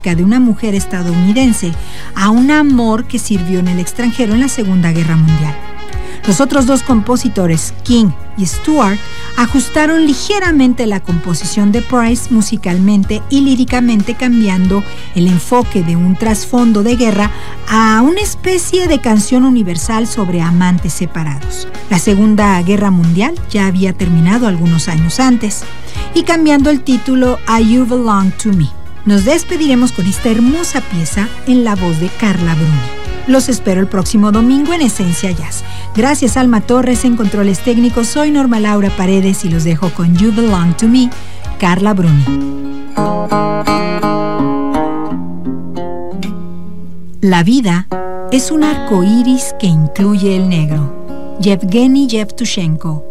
de una mujer estadounidense a un amor que sirvió en el extranjero en la Segunda Guerra Mundial. Los otros dos compositores, King y Stewart, ajustaron ligeramente la composición de Price musicalmente y líricamente, cambiando el enfoque de un trasfondo de guerra a una especie de canción universal sobre amantes separados. La Segunda Guerra Mundial ya había terminado algunos años antes, y cambiando el título a You Belong to Me. Nos despediremos con esta hermosa pieza en la voz de Carla Bruni. Los espero el próximo domingo en Esencia Jazz. Gracias Alma Torres en controles técnicos. Soy Norma Laura Paredes y los dejo con You Belong to Me, Carla Bruni. La vida es un arco iris que incluye el negro. Yevgeny Yevtushenko.